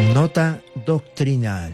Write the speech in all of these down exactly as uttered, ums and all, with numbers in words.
Nota doctrinal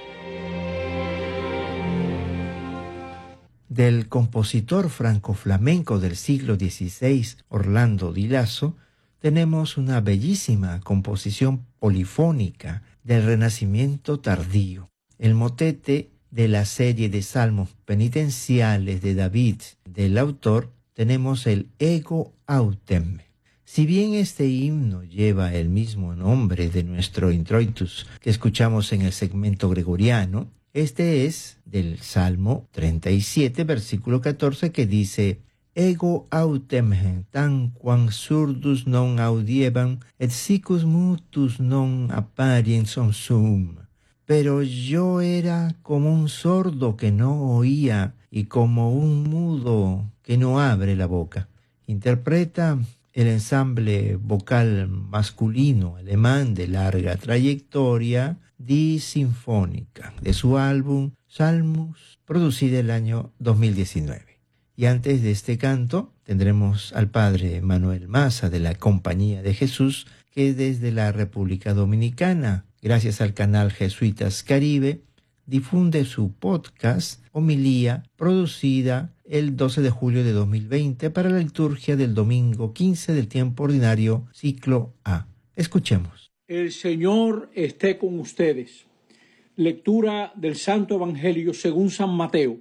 del compositor franco-flamenco del siglo dieciséis, Orlando Di Lasso, tenemos una bellísima composición polifónica del Renacimiento tardío. El motete de la serie de salmos penitenciales de David del autor tenemos el Ego Autem. Si bien este himno lleva el mismo nombre de nuestro introitus que escuchamos en el segmento gregoriano, este es del Salmo treinta y siete, versículo catorce, que dice: Ego autem tanquam surdus non audieban, et sicus mutus non apparien sum. Pero yo era como un sordo que no oía y como un mudo que no abre la boca. Interpreta el ensamble vocal masculino alemán de larga trayectoria, Die Sinfónica, de su álbum Salmus, producido el año dos mil diecinueve. Y antes de este canto tendremos al padre Manuel Maza de la Compañía de Jesús, que desde la República Dominicana, gracias al canal Jesuitas Caribe, difunde su podcast Homilía, producida el doce de julio de dos mil veinte para la liturgia del domingo quince del tiempo ordinario, ciclo A. Escuchemos. El Señor esté con ustedes. Lectura del Santo Evangelio según San Mateo.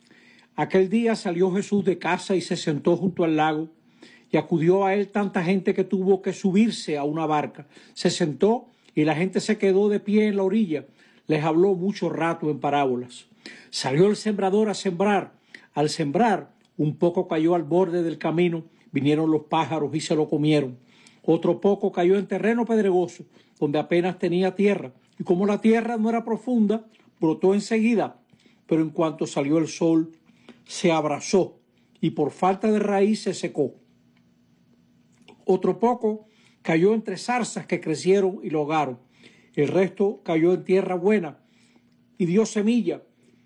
Aquel día salió Jesús de casa y se sentó junto al lago, y acudió a él tanta gente que tuvo que subirse a una barca. Se sentó y la gente se quedó de pie en la orilla. Les habló mucho rato en parábolas. Salió el sembrador a sembrar. Al sembrar, un poco cayó al borde del camino, vinieron los pájaros y se lo comieron. Otro poco cayó en terreno pedregoso, donde apenas tenía tierra, y como la tierra no era profunda, brotó enseguida, pero en cuanto salió el sol, se abrasó, y por falta de raíz se secó. Otro poco cayó entre zarzas que crecieron y lo ahogaron. El resto cayó en tierra buena y dio semilla,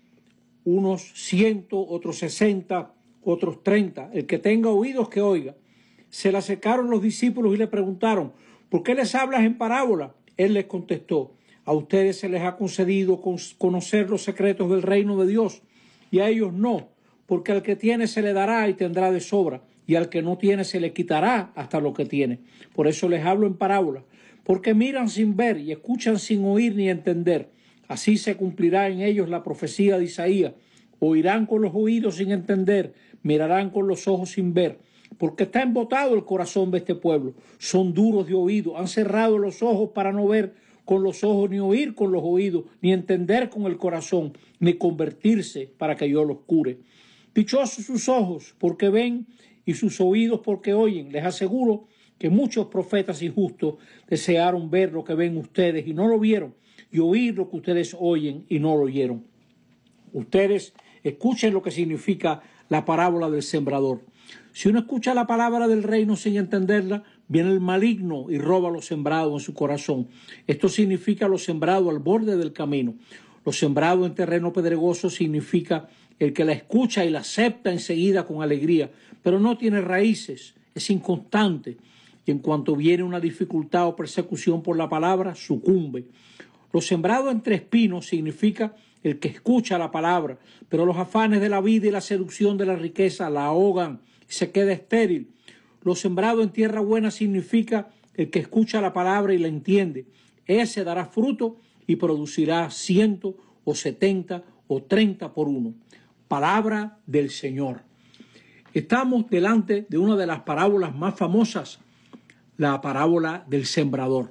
unos ciento, otros sesenta, otros treinta. El que tenga oídos que oiga. Se le acercaron los discípulos y le preguntaron: ¿por qué les hablas en parábola? Él les contestó: a ustedes se les ha concedido conocer los secretos del reino de Dios, y a ellos no, porque al que tiene se le dará y tendrá de sobra, y al que no tiene se le quitará hasta lo que tiene. Por eso les hablo en parábola, porque miran sin ver y escuchan sin oír ni entender. Así se cumplirá en ellos la profecía de Isaías: oirán con los oídos sin entender, mirarán con los ojos sin ver, porque está embotado el corazón de este pueblo. Son duros de oído, han cerrado los ojos para no ver con los ojos, ni oír con los oídos, ni entender con el corazón, ni convertirse para que yo los cure. Dichosos sus ojos porque ven y sus oídos porque oyen. Les aseguro que muchos profetas injustos desearon ver lo que ven ustedes y no lo vieron, y oír lo que ustedes oyen y no lo oyeron. Ustedes escuchen lo que significa la parábola del sembrador. Si uno escucha la palabra del reino sin entenderla, viene el maligno y roba lo sembrado en su corazón. Esto significa lo sembrado al borde del camino. Lo sembrado en terreno pedregoso significa el que la escucha y la acepta enseguida con alegría, pero no tiene raíces, es inconstante, y en cuanto viene una dificultad o persecución por la palabra, sucumbe. Lo sembrado entre espinos significa el que escucha la palabra, pero los afanes de la vida y la seducción de la riqueza la ahogan y se queda estéril. Lo sembrado en tierra buena significa el que escucha la palabra y la entiende. Ese dará fruto y producirá ciento o setenta o treinta por uno. Palabra del Señor. Estamos delante de una de las parábolas más famosas, la parábola del sembrador.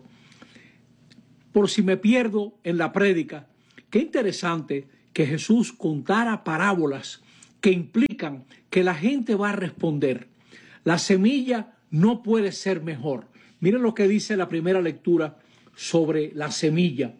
Por si me pierdo en la prédica, qué interesante que Jesús contara parábolas que implican que la gente va a responder. La semilla no puede ser mejor. Miren lo que dice la primera lectura sobre la semilla.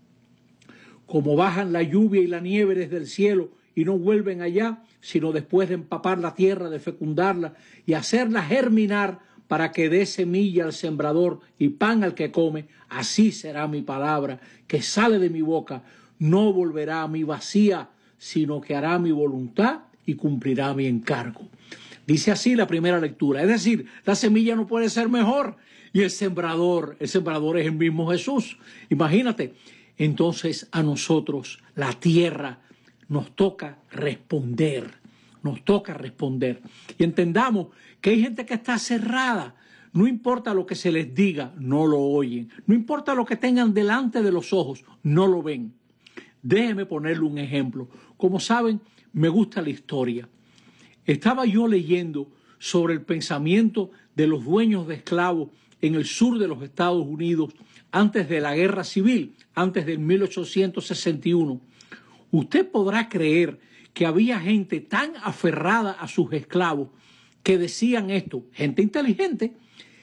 Como bajan la lluvia y la nieve desde el cielo y no vuelven allá, sino después de empapar la tierra, de fecundarla y hacerla germinar para que dé semilla al sembrador y pan al que come, así será mi palabra que sale de mi boca. No volverá a mí vacía, sino que hará mi voluntad y cumplirá mi encargo. Dice así la primera lectura. Es decir, la semilla no puede ser mejor. Y el sembrador, el sembrador es el mismo Jesús. Imagínate. Entonces a nosotros, la tierra, nos toca responder. Nos toca responder. Y entendamos que hay gente que está cerrada. No importa lo que se les diga, no lo oyen. No importa lo que tengan delante de los ojos, no lo ven. Déjeme ponerle un ejemplo. Como saben, me gusta la historia. Estaba yo leyendo sobre el pensamiento de los dueños de esclavos en el sur de los Estados Unidos antes de la Guerra Civil, antes del mil ochocientos sesenta y uno. Usted podrá creer que había gente tan aferrada a sus esclavos que decían esto, gente inteligente: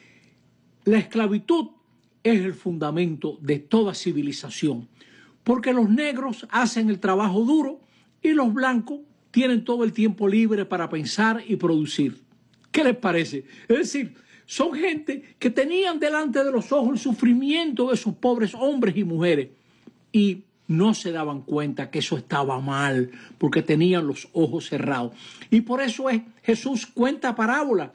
la esclavitud es el fundamento de toda civilización, porque los negros hacen el trabajo duro y los blancos tienen todo el tiempo libre para pensar y producir. ¿Qué les parece? Es decir, son gente que tenían delante de los ojos el sufrimiento de sus pobres hombres y mujeres y no se daban cuenta que eso estaba mal porque tenían los ojos cerrados. Y por eso es, Jesús cuenta parábola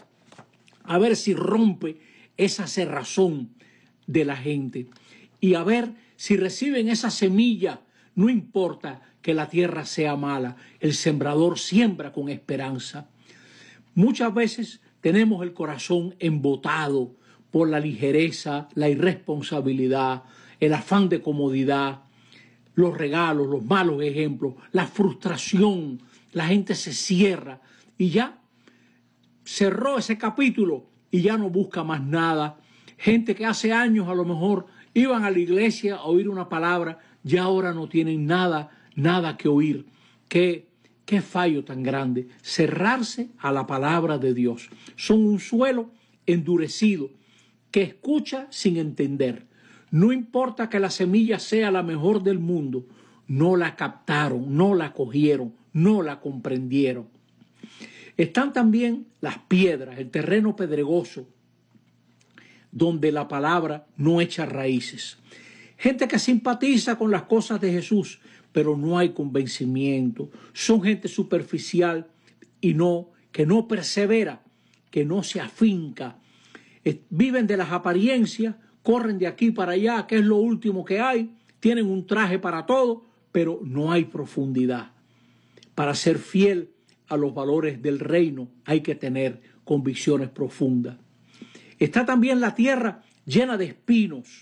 a ver si rompe esa cerrazón de la gente y a ver si reciben esa semilla. No importa que la tierra sea mala, el sembrador siembra con esperanza. Muchas veces tenemos el corazón embotado por la ligereza, la irresponsabilidad, el afán de comodidad, los regalos, los malos ejemplos, la frustración. La gente se cierra y ya cerró ese capítulo y ya no busca más nada. Gente que hace años a lo mejor iban a la iglesia a oír una palabra, ya ahora no tienen nada, nada que oír. Qué, qué fallo tan grande. Cerrarse a la palabra de Dios. Son un suelo endurecido que escucha sin entender. No importa que la semilla sea la mejor del mundo, no la captaron, no la cogieron, no la comprendieron. Están también las piedras, el terreno pedregoso, donde la palabra no echa raíces. Gente que simpatiza con las cosas de Jesús, pero no hay convencimiento. Son gente superficial y no, que no persevera, que no se afinca. Viven de las apariencias, corren de aquí para allá, que es lo último que hay, tienen un traje para todo, pero no hay profundidad. Para ser fiel a los valores del reino hay que tener convicciones profundas. Está también la tierra llena de espinos,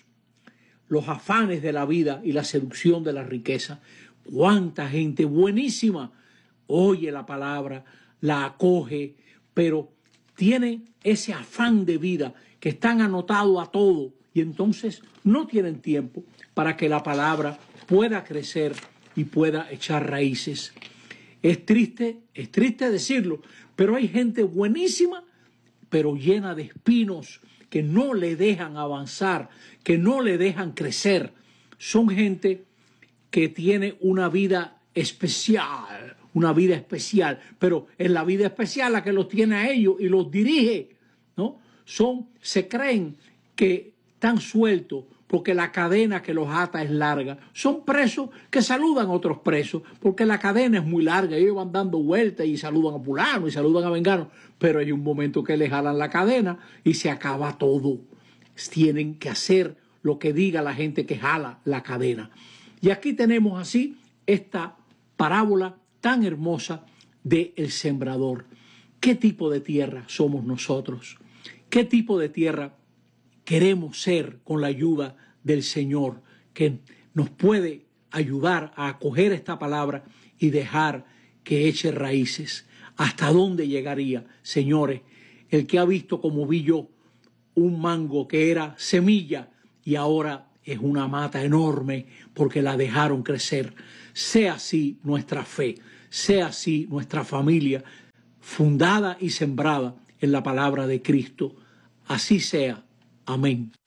los afanes de la vida y la seducción de la riqueza. Cuánta gente buenísima oye la palabra, la acoge, pero tiene ese afán de vida que están anotados a todo y entonces no tienen tiempo para que la palabra pueda crecer y pueda echar raíces. Es triste, es triste decirlo, pero hay gente buenísima, pero llena de espinos que no le dejan avanzar, que no le dejan crecer. Son gente que tiene una vida especial, una vida especial, pero es la vida especial la que los tiene a ellos y los dirige, ¿no? Son, se creen que están sueltos porque la cadena que los ata es larga. Son presos que saludan a otros presos porque la cadena es muy larga. Ellos van dando vueltas y saludan a fulano y saludan a vengano, pero hay un momento que les jalan la cadena y se acaba todo. Tienen que hacer lo que diga la gente que jala la cadena. Y aquí tenemos así esta parábola tan hermosa del sembrador. ¿Qué tipo de tierra somos nosotros? ¿Qué tipo de tierra queremos ser con la ayuda del Señor, que nos puede ayudar a acoger esta palabra y dejar que eche raíces? ¿Hasta dónde llegaría, señores? El que ha visto, como vi yo, un mango que era semilla y ahora es una mata enorme porque la dejaron crecer. Sea así nuestra fe, sea así nuestra familia, fundada y sembrada en la palabra de Cristo. Así sea. Amén.